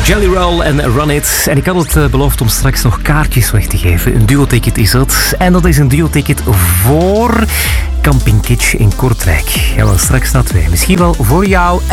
Jelly Roll en Run It. En ik had het beloofd om straks nog kaartjes weg te geven. Een duo-ticket is dat. En dat is een duo-ticket voor Camping Kitsch in Kortrijk. Ja, wel straks naar 2. Misschien wel voor jou